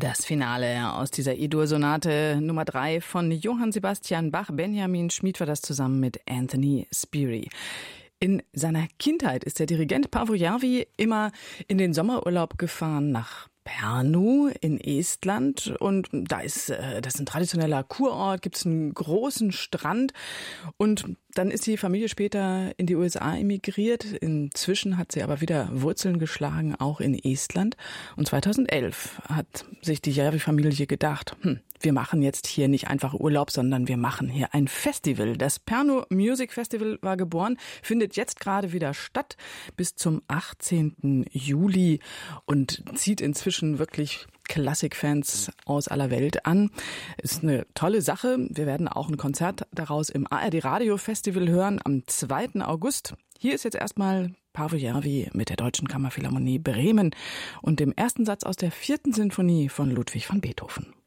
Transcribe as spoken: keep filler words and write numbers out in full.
Das Finale aus dieser E-Dur-Sonate Nummer drei von Johann Sebastian Bach. Benjamin Schmid war das zusammen mit Anthony Spiri. In seiner Kindheit ist der Dirigent Paavo Järvi immer in den Sommerurlaub gefahren nach Pärnu in Estland, und da ist das ist ein traditioneller Kurort, gibt es einen großen Strand, und dann ist die Familie später in die U S A emigriert. Inzwischen hat sie aber wieder Wurzeln geschlagen, auch in Estland, und zweitausendelf hat sich die Järvi-Familie gedacht, hm, wir machen jetzt hier nicht einfach Urlaub, sondern wir machen hier ein Festival. Das Pärnu Music Festival war geboren, findet jetzt gerade wieder statt bis zum achtzehnten Juli und zieht inzwischen wirklich Klassikfans aus aller Welt an. Ist eine tolle Sache. Wir werden auch ein Konzert daraus im A R D Radio Festival hören am zweiten August. Hier ist jetzt erstmal Paavo Järvi mit der Deutschen Kammerphilharmonie Bremen und dem ersten Satz aus der vierten Sinfonie von Ludwig van Beethoven.